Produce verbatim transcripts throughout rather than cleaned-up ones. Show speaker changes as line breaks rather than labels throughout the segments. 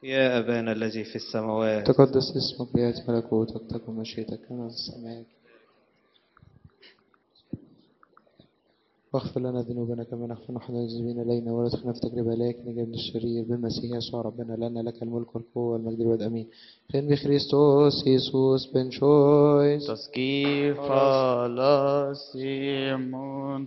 يا أبانا الذي في السماوات.
تقدس اسمك، ليأتي ملكوتك، تكن مشيئتك كما في السماء. واغفر لنا ذنوبنا كما نغفر نحن المذنبين إلينا، ولا تدخلنا في تجربة لكن نجينا من الشرير، بالمسيح يسوع ربنا، لنا لك الملك والقوة والمجد والابد آمين. فين بخريستوس يسوس بن شويس
تسكير فالاسيمون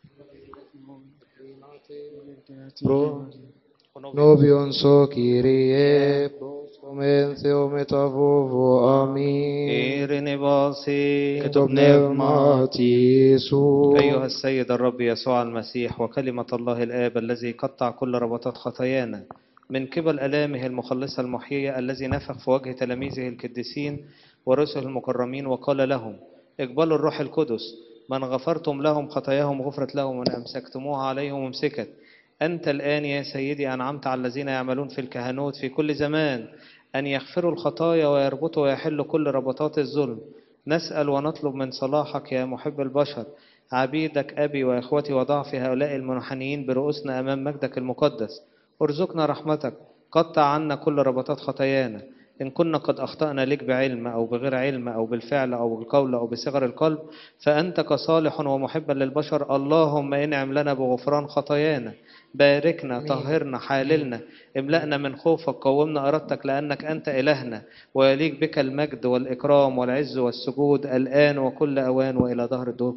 نوبيون سو كيريه بروسومن ثيومتافوفو آمين.
إيرني باصي
كتب نعمتي يسوع.
أيها السيد الرب يسوع المسيح وكلمة الله الآب الذي قطع كل ربطات خطايانا من قبل آلامه المخلصة المحيية، الذي نفخ في وجه تلاميذه القديسين ورسل المكرمين وقال لهم: اقبلوا الروح القدس، من غفرتم لهم خطاياهم غفرت لهم، ومن أمسكتموها عليهم امسكت. أنت الآن يا سيدي أنعمت على الذين يعملون في الكهنوت في كل زمان أن يغفروا الخطايا ويربطوا ويحلوا كل ربطات الظلم. نسأل ونطلب من صلاحك يا محب البشر، عبيدك أبي وإخوتي وضعف هؤلاء المنحنيين برؤوسنا أمام مجدك المقدس. ارزقنا رحمتك، قطع عنا كل ربطات خطايانا. إن كنا قد أخطأنا لك بعلم أو بغير علم أو بالفعل أو بالقول أو بصغر القلب، فأنت كصالح ومحبا للبشر اللهم انعم لنا بغفران خطايانا. باركنا، طهرنا، حاللنا، املأنا من خوفك، قومنا إرادتك، لأنك أنت إلهنا، ويليق بك المجد والإكرام والعز والسجود الآن وكل أوان وإلى دهر الدهور.